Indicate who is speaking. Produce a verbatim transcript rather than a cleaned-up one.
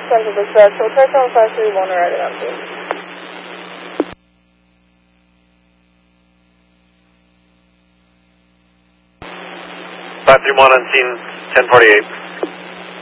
Speaker 1: Central Dispatch, we'll try calling five three one arriving on scene.
Speaker 2: five three one on scene, ten forty-eight.